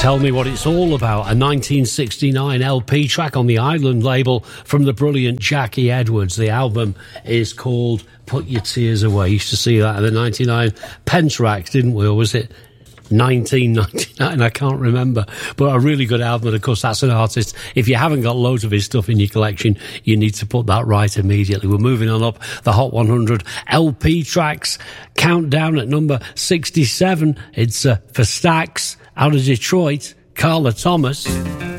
Tell Me What It's All About, a 1969 LP track on the Island label from the brilliant Jackie Edwards. The album is called Put Your Tears Away. Used to see that in the 99 Pentrax, didn't we? Or was it 1999? I can't remember. But a really good album, and of course that's an artist. If you haven't got loads of his stuff in your collection, you need to put that right immediately. We're moving on up the Hot 100 LP tracks countdown at number 67. It's for Stax out of Detroit, Carla Thomas.